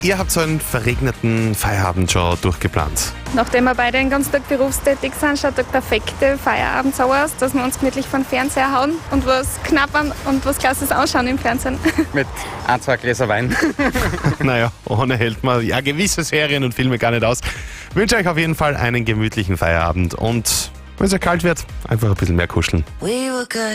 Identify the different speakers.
Speaker 1: Ihr habt so einen verregneten Feierabend schon durchgeplant.
Speaker 2: Nachdem wir beide den ganzen Tag berufstätig sind, schaut der perfekte Feierabend so aus, dass wir uns gemütlich vor den Fernseher hauen und was knabbern und was Klasses anschauen im Fernsehen.
Speaker 3: Mit 1, 2 Gläser Wein.
Speaker 1: Naja, ohne hält man ja gewisse Serien und Filme gar nicht aus. Ich wünsche euch auf jeden Fall einen gemütlichen Feierabend und wenn es ja kalt wird, einfach ein bisschen mehr kuscheln.